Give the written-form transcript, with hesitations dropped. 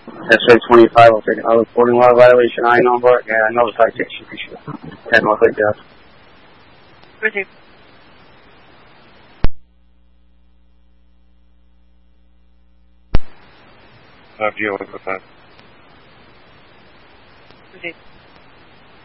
SA 25 will take another 40-mile violation I number and another citation issue. 10 North Lake Ave. Received. Deal with that. Received.